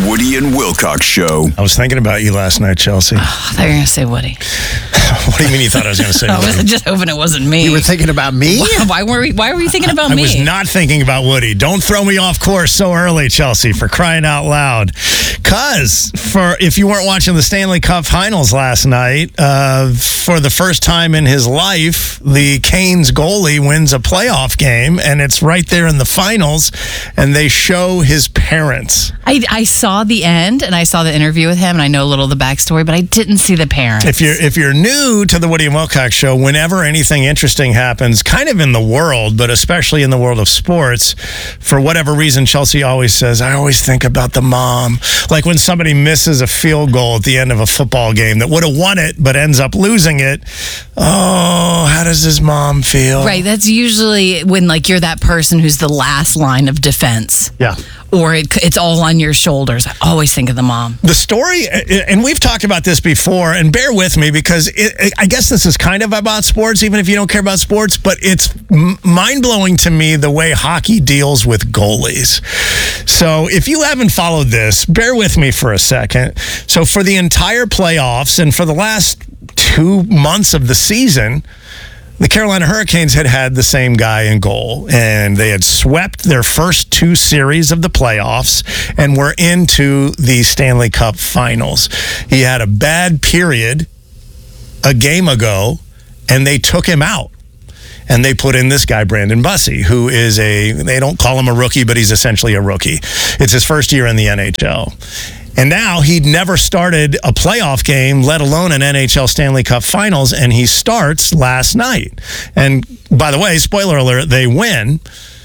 Woody and Wilcox Show. I was thinking about you last night, Chelsea. I thought you were going to say Woody. What do you mean you thought I was going to say I Woody? was just hoping it wasn't me. You were thinking about me? Why were you thinking about I me? was not thinking about Woody. Don't throw me off course so early, Chelsea, for crying out loud. Because if you weren't watching the Stanley Cup Finals last night, for the first time in his life, the Canes goalie wins a playoff game, and it's right there in the finals, and they show his parents. I saw the end, and I saw the interview with him, and I know a little of the backstory, but I didn't see the parents. If you're new to the Woody and Wilcox Show, whenever anything interesting happens, kind of in the world, but especially in the world of sports, for whatever reason, Chelsea always says, I always think about the mom. Like when somebody misses a field goal at the end of a football game that would have won it, but ends up losing it. Oh, how does his mom feel? Right, that's usually when you're that person who's the last line of defense. Yeah. Or it's all on your shoulders. I always think of the mom. The story, and we've talked about this before, and bear with me because I guess this is kind of about sports, even if you don't care about sports, but it's mind-blowing to me the way hockey deals with goalies. So if you haven't followed this, bear with me for a second. So for the entire playoffs and for the last 2 months of the season, the Carolina Hurricanes had the same guy in goal, and they had swept their first 2 series of the playoffs and were into the Stanley Cup Finals. He had a bad period a game ago, and they took him out. And they put in this guy, Brandon Bussi, who is they don't call him a rookie, but he's essentially a rookie. It's his first year in the NHL. And now he'd never started a playoff game, let alone an NHL Stanley Cup Finals, and he starts last night. And by the way, spoiler alert, they win.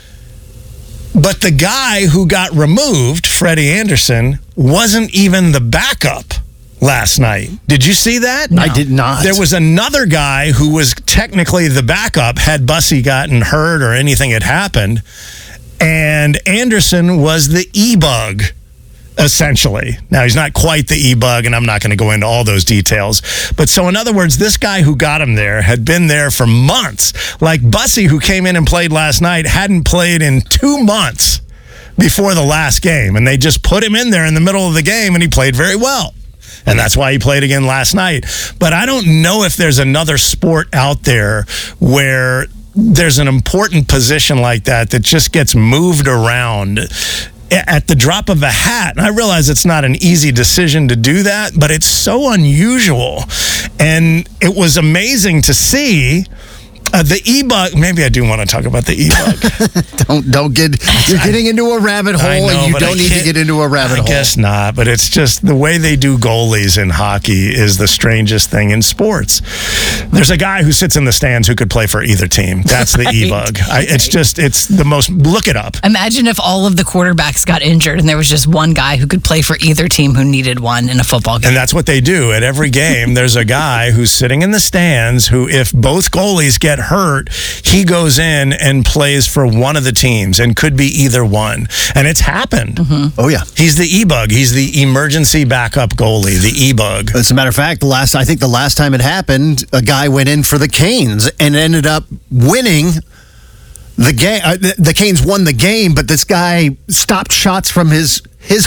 But the guy who got removed, Freddie Anderson, wasn't even the backup last night. Did you see that? No. I did not. There was another guy who was technically the backup had Bussi gotten hurt or anything had happened. And Anderson was the E-bug. Essentially. Now, he's not quite the E-bug, and I'm not going to go into all those details. But so, in other words, this guy who got him there had been there for months. Like Bussi, who came in and played last night, hadn't played in 2 months before the last game. And they just put him in there in the middle of the game, and he played very well. And that's why he played again last night. But I don't know if there's another sport out there where there's an important position like that just gets moved around at the drop of a hat. And I realize it's not an easy decision to do that, but it's so unusual. And it was amazing to see the E-bug. Maybe I do want to talk about the E-bug. Don't get. You're getting into a rabbit hole, and you don't need to get into a rabbit hole. I guess not, but it's just the way they do goalies in hockey is the strangest thing in sports. There's a guy who sits in the stands who could play for either team. That's the E-bug. It's the most. Look it up. Imagine if all of the quarterbacks got injured and there was just one guy who could play for either team who needed one in a football game. And that's what they do at every game. There's a guy who's sitting in the stands who, if both goalies get hurt, he goes in and plays for one of the teams and could be either one. And it's happened. Mm-hmm. Oh, yeah. He's the E-bug. He's the emergency backup goalie, the E-bug. As a matter of fact, I think the last time it happened, a guy went in for the Canes and ended up winning the game. The Canes won the game, but this guy stopped shots from his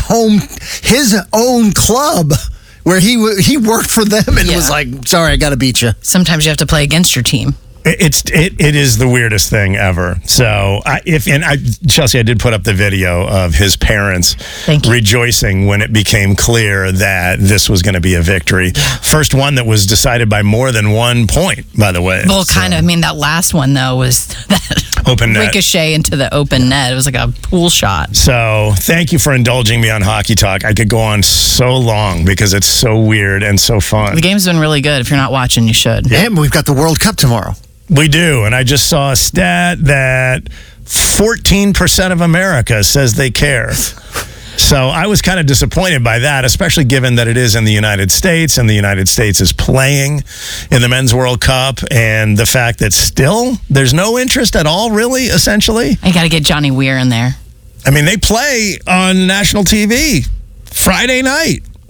own club where he worked for them and was like, sorry, I got to beat you. Sometimes you have to play against your team. It is the weirdest thing ever. So Chelsea, I did put up the video of his parents rejoicing when it became clear that this was going to be a victory. First one that was decided by more than 1 point, by the way. Well, kind of. I mean, that last one though was that open net ricochet into the open net. It was like a pool shot. So thank you for indulging me on Hockey Talk. I could go on so long because it's so weird and so fun. The game's been really good. If you're not watching, you should. Yeah, but we've got the World Cup tomorrow. We do, and I just saw a stat that 14% of America says they care. So I was kind of disappointed by that, especially given that it is in the United States, and the United States is playing in the Men's World Cup, and the fact that still there's no interest at all, really, essentially. I got to get Johnny Weir in there. I mean, they play on national TV Friday night.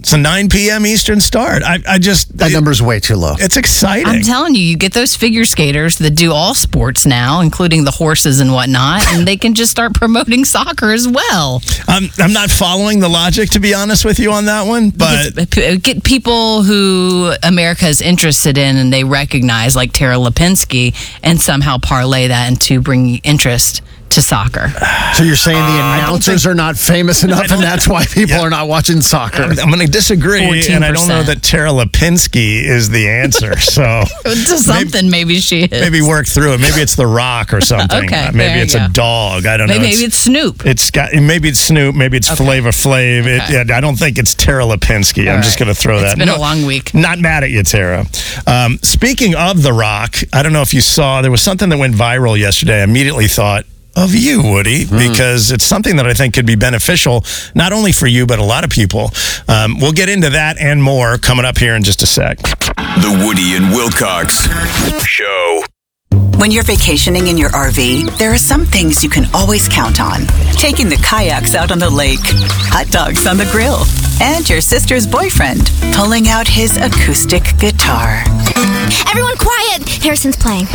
It's a 9 p.m. Eastern start. I just... That number's way too low. It's exciting. I'm telling you, you get those figure skaters that do all sports now, including the horses and whatnot, and they can just start promoting soccer as well. I'm not following the logic, to be honest with you, on that one, but... Get people who America is interested in and they recognize, like Tara Lipinski, and somehow parlay that into bringing interest to soccer. So you're saying the announcers are not famous enough, and that's why people are not watching soccer? I'm going to disagree, 14%. and I don't know that Tara Lipinski is the answer. So To something, maybe she is. maybe work through it. Maybe it's The Rock or something. Okay, Maybe there you it's go. a dog. I don't know. Maybe it's Snoop. Maybe it's Snoop. Maybe it's Flavor Flav. I don't think it's Tara Lipinski. I'm just going to throw that. It's been a long week. Not mad at you, Tara. Speaking of The Rock, I don't know if you saw, there was something that went viral yesterday. I immediately thought of you, Woody, because it's something that I think could be beneficial, not only for you, but a lot of people. We'll get into that and more coming up here in just a sec. The Woody and Wilcox Show. When you're vacationing in your RV, there are some things you can always count on. Taking the kayaks out on the lake, hot dogs on the grill, and your sister's boyfriend pulling out his acoustic guitar. Everyone quiet! Harrison's playing.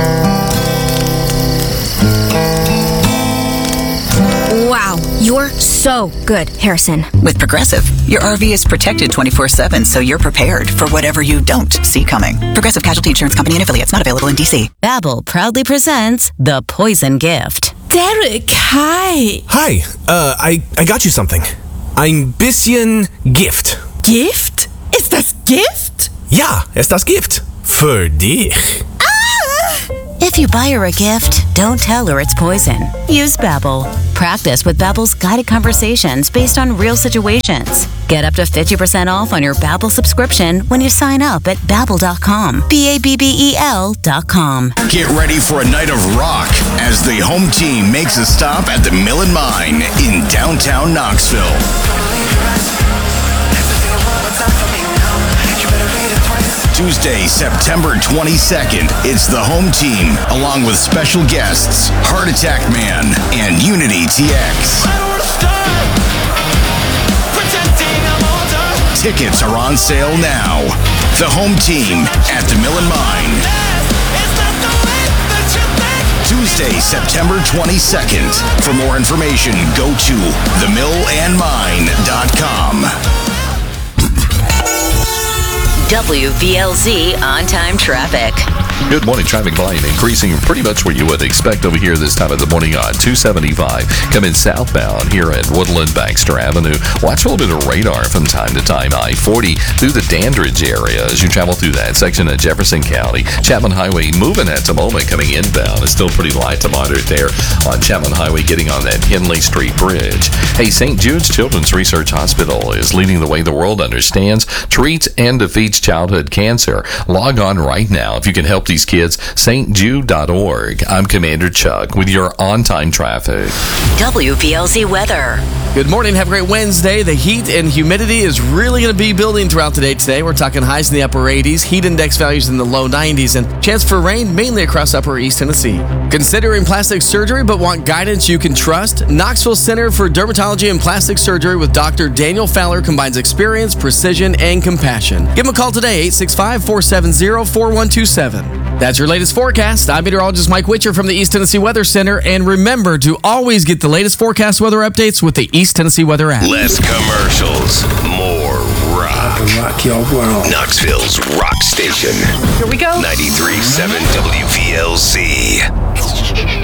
Wow, you're so good, Harrison. With Progressive, your RV is protected 24/7, so you're prepared for whatever you don't see coming. Progressive Casualty Insurance Company and Affiliates, not available in D.C. Babbel proudly presents The Poison Gift. Derek, hi. Hi, I got you something. Ein bisschen Gift. Gift? Ist das Gift? Ja, ist das Gift. Für dich. If you buy her a gift, don't tell her it's poison. Use Babbel. Practice with Babbel's guided conversations based on real situations. Get up to 50% off on your Babbel subscription when you sign up at Babbel.com. Babbel.com. Get ready for a night of rock as the home team makes a stop at the Mill and Mine in downtown Knoxville. Tuesday, September 22nd, it's the home team, along with special guests, Heart Attack Man and Unity TX. Tickets are on sale now. The home team at the Mill and Mine. Tuesday, September 22nd. For more information, go to themillandmine.com. WVLZ on-time traffic. Good morning. Traffic volume increasing pretty much what you would expect over here this time of the morning on 275. Coming southbound here at Woodland Baxter Avenue. Watch a little bit of radar from time to time. I-40 through the Dandridge area as you travel through that section of Jefferson County. Chapman Highway moving at the moment coming inbound. It's still pretty light to moderate there on Chapman Highway getting on that Henley Street Bridge. Hey, St. Jude's Children's Research Hospital is leading the way the world understands, treats, and defeats childhood cancer. Log on right now if you can help these kids. stjude.org. I'm Commander Chuck with your on-time traffic. WVLZ weather. Good morning. Have a great Wednesday. The heat and humidity is really going to be building throughout the day today. We're talking highs in the upper 80s, heat index values in the low 90s, and chance for rain mainly across upper East Tennessee. Considering plastic surgery but want guidance you can trust? Knoxville Center for Dermatology and Plastic Surgery with Dr. Daniel Fowler combines experience, precision, and compassion. Give him a call today, 865-470-4127. That's your latest forecast. I'm meteorologist Mike Witcher from the East Tennessee Weather Center. And remember to always get the latest forecast weather updates with the East Tennessee Weather app. Less commercials, more rock. Rock your world. Knoxville's rock station. Here we go. 93.7 WVLZ.